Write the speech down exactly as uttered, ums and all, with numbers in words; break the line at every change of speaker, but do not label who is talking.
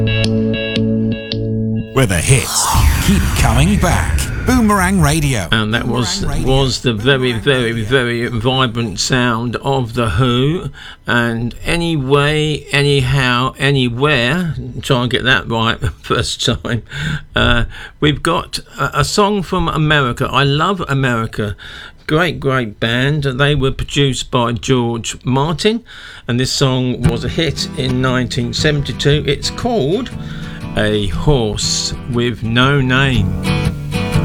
Where the hits keep coming back. Boomerang Radio.
And that was was the very, very, very vibrant sound of The Who. And anyway, anyhow, anywhere, try and get that right first time. Uh, we've got a, a song from America. I love America. Great, great band. They were produced by George Martin, and this song was a hit in nineteen seventy-two. It's called A Horse with No Name.